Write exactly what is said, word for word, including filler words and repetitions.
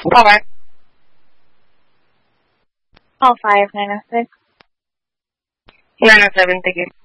All right. All five, nine oh six. nine oh seven, thank you.